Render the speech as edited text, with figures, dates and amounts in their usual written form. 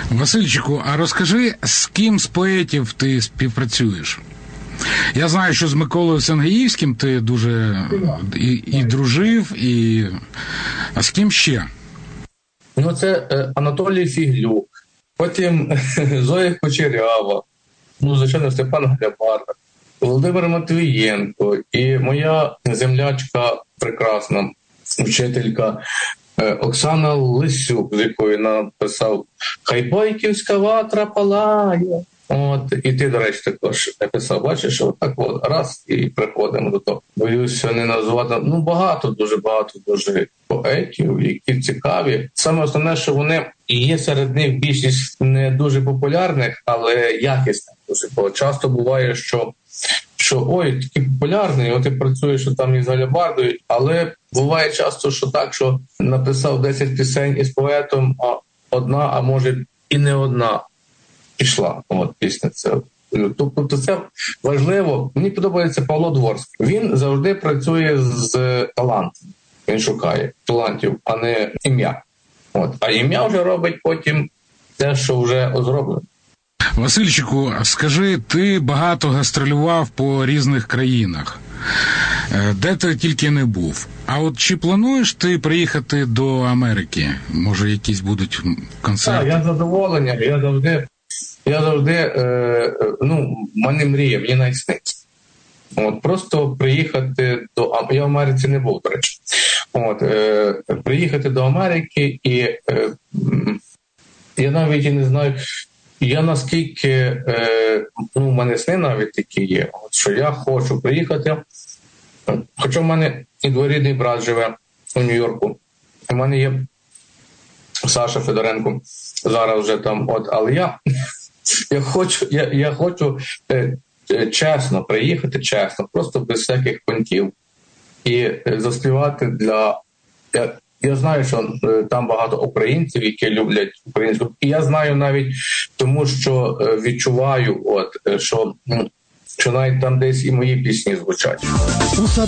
Васильчику, а розкажи, з ким з поетів ти співпрацюєш? Я знаю, що з Миколою Сангеївським ти дуже і дружив, а з ким ще? Ну, це Анатолій Фіглюк, потім Зоя Кучерява, звичайно, Степан Глябар, Володимир Матвієнко і моя землячка прекрасна, вчителька Оксана Лисюк, з якою написав «Хай бойківська ватра палає». І ти, до речі, також написав, бачиш, отак раз і приходимо до того. Боюся не назвати, дуже багато поетів, які цікаві. Саме основне, що вони є серед них більшість не дуже популярних, але якісних. Бо часто буває, що ой, такий популярний, от ти працюєш там із Галябардою, але буває часто, що так, що написав 10 пісень із поетом, а одна, а може і не одна пішла пісня. Тобто це важливо. Мені подобається Павло Дворський. Він завжди працює з талантом. Він шукає талантів, а не ім'я. А ім'я вже робить потім те, що вже зроблено. Васильчику, скажи, ти багато гастролював по різних країнах. Де ти тільки не був. А от чи плануєш ти приїхати до Америки? Може, якісь будуть концерти? Так, я задоволення. Я завжди, в мене мрія, мені навіть сниться. Просто приїхати до... Я в Америці не був, до речі. Приїхати до Америки і я навіть і не знаю, я наскільки, в мене сни навіть такі є, що я хочу приїхати, хоча в мене і двоюрідний брат живе у Нью-Йорку, у мене є Саша Федоренко, зараз вже там, але я хочу чесно приїхати, просто без всяких понтів і заспівати для... Я знаю, що там багато українців, які люблять українську. І я знаю навіть тому, що відчуваю, що навіть там десь і мої пісні звучать.